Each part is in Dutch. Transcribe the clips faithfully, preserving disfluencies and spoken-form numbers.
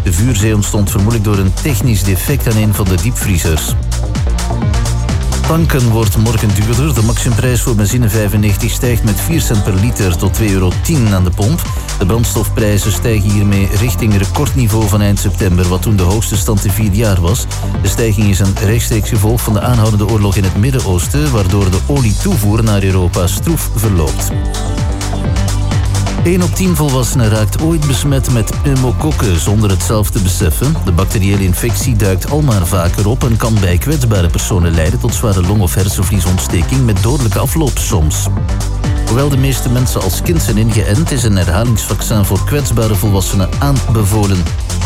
De vuurzee ontstond vermoedelijk door een technisch defect aan een van de diepvriezers. Tanken wordt morgen duurder. De maximumprijs voor benzine vijfennegentig stijgt met vier cent per liter tot twee euro tien aan de pomp. De brandstofprijzen stijgen hiermee richting recordniveau van eind september, wat toen de hoogste stand in vier jaar was. De stijging is een rechtstreeks gevolg van de aanhoudende oorlog in het Midden-Oosten, waardoor de olietoevoer naar Europa stroef verloopt. één op tien volwassenen raakt ooit besmet met pneumokokken zonder het zelf te beseffen. De bacteriële infectie duikt al maar vaker op en kan bij kwetsbare personen leiden tot zware long- of hersenvliesontsteking met dodelijke afloop soms. Hoewel de meeste mensen als kind zijn ingeënt, is een herhalingsvaccin voor kwetsbare volwassenen aanbevolen.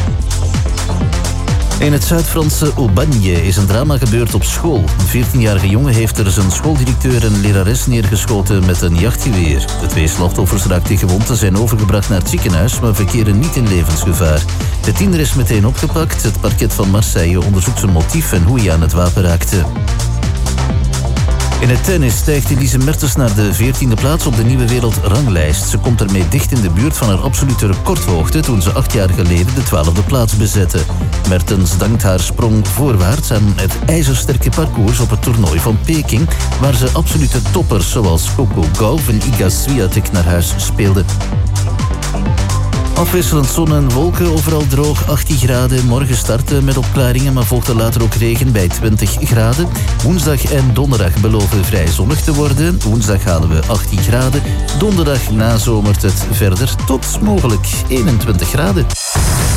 In het Zuid-Franse Aubagne is een drama gebeurd op school. Een veertienjarige jongen heeft er zijn schooldirecteur en lerares neergeschoten met een jachtgeweer. De twee slachtoffers raakten gewond en zijn overgebracht naar het ziekenhuis, maar verkeren niet in levensgevaar. De tiener is meteen opgepakt. Het parket van Marseille onderzoekt zijn motief en hoe hij aan het wapen raakte. In het tennis stijgt Elise Mertens naar de veertiende plaats op de nieuwe wereldranglijst. Ze komt ermee dicht in de buurt van haar absolute recordhoogte toen ze acht jaar geleden de twaalfde plaats bezette. Mertens dankt haar sprong voorwaarts aan het ijzersterke parcours op het toernooi van Peking, waar ze absolute toppers zoals Coco Gauff en Iga Swiatek naar huis speelden. Afwisselend zon en wolken, overal droog, achttien graden. Morgen starten met opklaringen, maar volgt er later ook regen bij twintig graden. Woensdag en donderdag beloven vrij zonnig te worden. Woensdag halen we achttien graden. Donderdag nazomert het verder tot mogelijk eenentwintig graden.